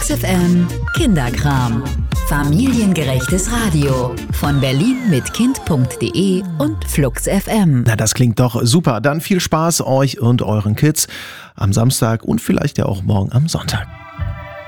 Flux FM Kinderkram. Familiengerechtes Radio von Berlin mit Kind.de und Flux FM. Na, das klingt doch super. Dann viel Spaß euch und euren Kids am Samstag und vielleicht ja auch morgen am Sonntag.